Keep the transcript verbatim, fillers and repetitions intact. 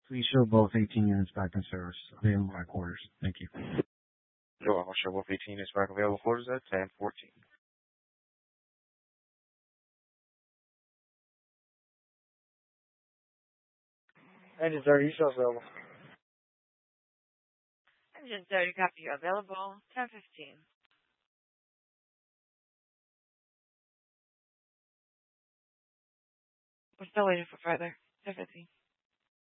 Please show both eighteen units back in service. Available at quarters. Thank you. Sure, I'll show both eighteen units back available quarters at ten fourteen. Engine thirty, you show available. Engine thirty, copy you available. ten fifteen. We're still waiting for further. ten fifteen.